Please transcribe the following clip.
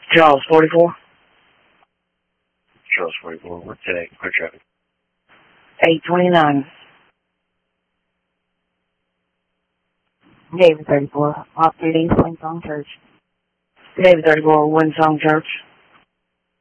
Charles 44. Charles 44, what today? Clear traffic. 829. David 34, off 3 days, Winsong Church. David 34, Winsong Church.